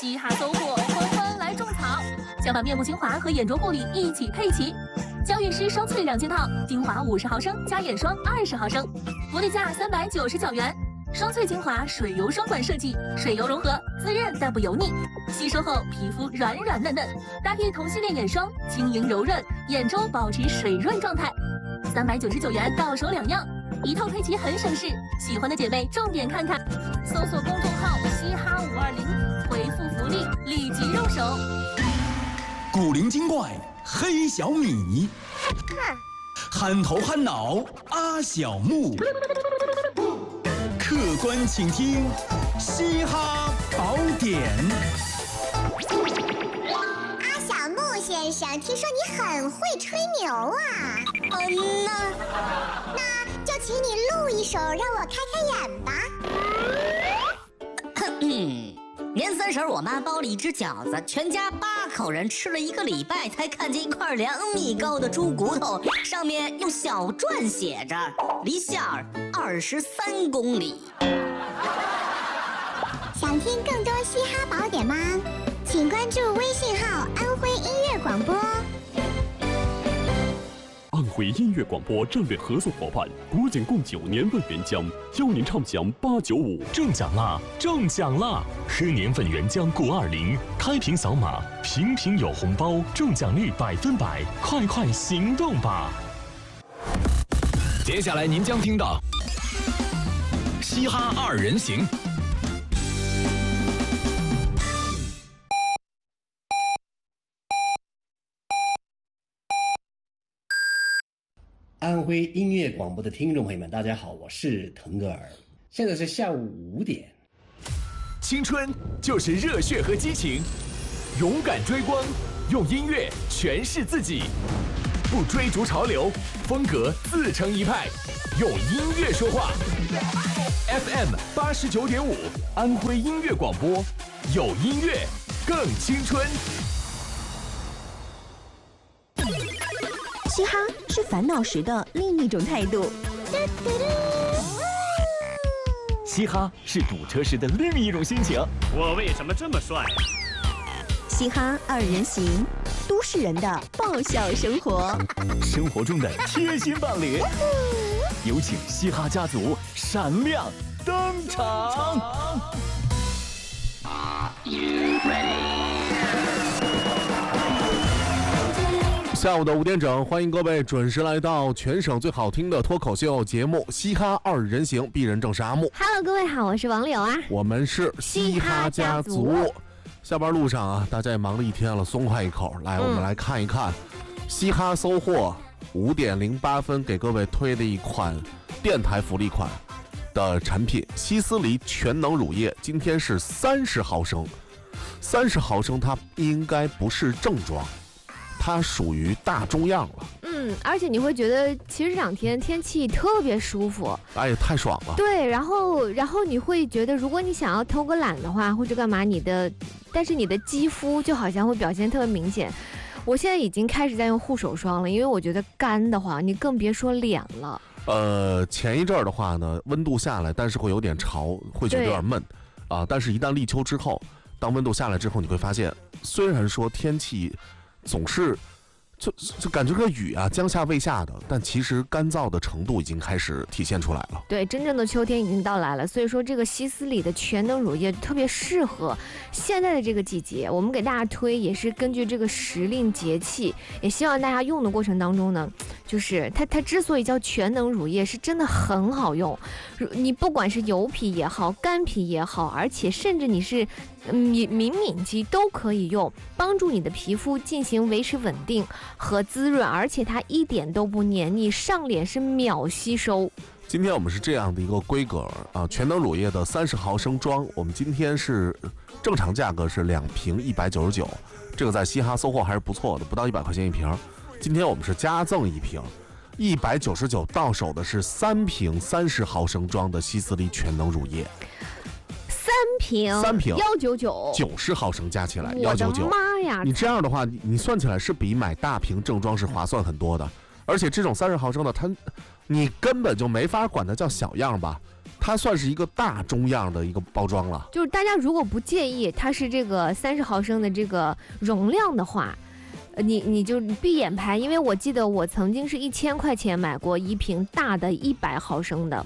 嘻哈搜货纷纷来种草，想把面部精华和眼周护理一起配齐。娇韵诗双萃2件套，精华50毫升加眼霜20毫升，福利价399元。双萃精华水油双管设计，水油融合，滋润但不油腻，吸收后皮肤软软嫩嫩，搭配同系列眼霜，轻盈柔润，眼周保持水润状态。399元到手2样，一套配齐很省事。喜欢的姐妹重点看看，搜索公众号嘻哈520，回复福利立即入手。 古灵精怪黑小米，憨头憨脑阿小木，客观倾听嘻哈宝典。 阿小木先生，听说你很会吹牛啊？那就请你录一首，让我开开眼吧。 年30我妈包了一只饺子，全家8口人吃了1个礼拜，才看见一块2米高的猪骨头，上面用小篆写着“离线23公里”。 想听更多嘻哈宝典吗？请关注微信号“安徽音乐广播”。 安徽音乐广播战略合作伙伴国检贡9年份原浆，邀您畅享895。 中奖啦！中奖啦！喝年份原浆过20，开瓶扫码，瓶瓶有红包，中奖率100%，快行动吧！ 接下来您将听到嘻哈2人行。 安徽音乐广播的听众朋友们，大家好，我是腾格尔，现在是下午5点。 青春就是热血和激情，勇敢追光，用音乐诠释自己，不追逐潮流，风格自成一派，用音乐说话。FM 89.5，安徽音乐广播，有音乐更青春。 嘻哈是烦恼时的另一种态度， 嘻哈是堵车时的另一种心情。 我为什么这么帅？ 嘻哈2人行，都市人的爆笑生活， 生活中的贴心伴侣。有请嘻哈家族闪亮登场。 下午的5点整，欢迎各位准时来到全省最好听的脱口秀节目《嘻哈2人行》，鄙人正是阿木。 Hello， 各位好，我是王柳啊。 我们是嘻哈家族。下班路上啊，大家也忙了一天了，松快一口。来，我们来看一看嘻哈搜货5点08分给各位推的一款电台福利款的产品——希思黎全能乳液。今天是30毫升，30毫升它应该不是正装。它属于大中样了， 而且你会觉得其实这2天天气特别舒服， 哎呀，太爽了。 对，然后你会觉得，如果你想要偷个懒的话，或者干嘛，但是你的肌肤就好像会表现特别明显。我现在已经开始在用护手霜了，因为我觉得干的话，你更别说脸了。 前一阵儿的话呢，温度下来，但是会有点潮，会觉得有点闷啊。但是一旦立秋之后，当温度下来之后，你会发现，虽然说天气总是就感觉这个雨啊将下未下的，但其实干燥的程度已经开始体现出来了。 对，真正的秋天已经到来了，所以说这个希思黎的全能乳液特别适合现在的这个季节。我们给大家推也是根据这个时令节气，也希望大家用的过程当中呢，就是它之所以叫全能乳液，是真的很好用。你不管是油皮也好，干皮也好，而且甚至你是敏肌都可以用，帮助你的皮肤进行维持稳定和滋润，而且它一点都不黏腻，上脸是秒吸收。 今天我们是这样的一个规格啊，全能乳液的30毫升装，我们今天是正常价格是2瓶199，这个在嘻哈搜货还是不错的，不到100块钱一瓶。今天我们是加赠1瓶199，到手的是3瓶30毫升装的希思黎全能乳液。 3瓶 199 90毫升加起来199。 我的妈呀！ 你这样的话，你算起来是比买大瓶正装是划算很多的。而且这种30毫升的，你根本就没法管它叫小样吧， 它算是一个大中样的一个包装了。 就是大家如果不介意它是这个30毫升的这个容量的话，你就闭眼排，因为我记得我曾经是1000块钱买过一瓶大的100毫升的。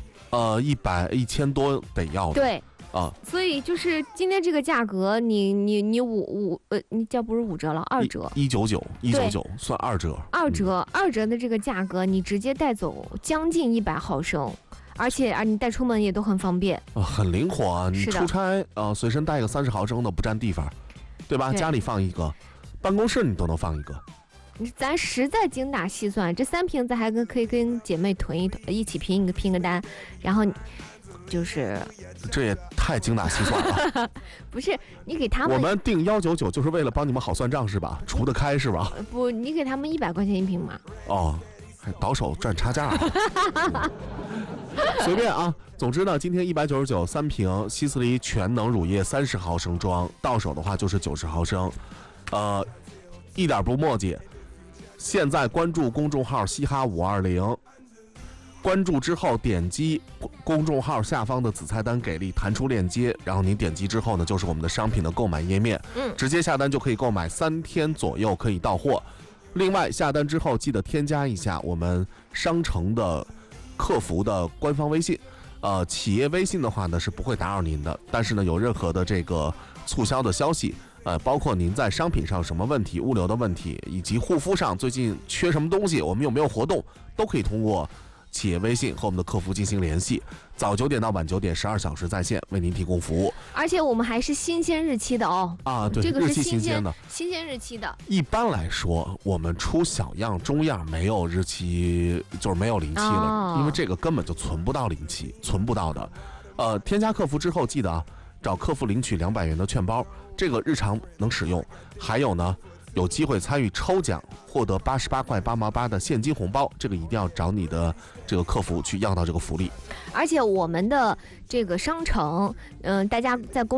1000多得要的。 对。 啊， 所以就是今天这个价格，你叫不是5折了，2折 ，199算2折 ，2折的这个价格，你直接带走将近100毫升，而且你带出门也都很方便， 很灵活啊。你出差随身带个30毫升的不占地方，对吧？家里放一个，办公室你都能放一个。 咱实在精打细算，这3瓶子还可以跟姐妹囤一起拼个单，然后。就是这也太精打细算了。 不是你给他们， 我们定199就是为了帮你们好算账是吧？除得开是吧？ 不，你给他们100块钱一瓶嘛。 哦，还倒手赚差价啊。随便啊，总之呢，今天199 3瓶希思黎全能乳液30毫升装，到手的话就是90毫升，一点不墨迹。现在关注公众号嘻哈520。关注之后，点击公众号下方的子菜单给力，弹出链接，然后您点击之后呢，就是我们的商品的购买页面，直接下单就可以购买，3天左右可以到货。另外下单之后记得添加一下我们商城的客服的官方微信，企业微信的话呢是不会打扰您的，但是呢有任何的这个促销的消息，包括您在商品上什么问题、物流的问题，以及护肤上最近缺什么东西，我们有没有活动，都可以通过企业微信和我们的客服进行联系，早9点到晚9点12小时在线为您提供服务， 而且我们还是新鲜日期的哦。 对， 这个是新鲜的， 新鲜日期的。 一般来说，我们出小样、中样没有日期，就是没有临期了，因为这个根本就存不到临期，存不到的。添加客服之后，记得找客服领取200元的券包，这个日常能使用。还有呢，有机会参与抽奖，获得88块8毛8的现金红包，这个一定要找你的这个客服去要到这个福利。 而且我们的这个商城，大家在公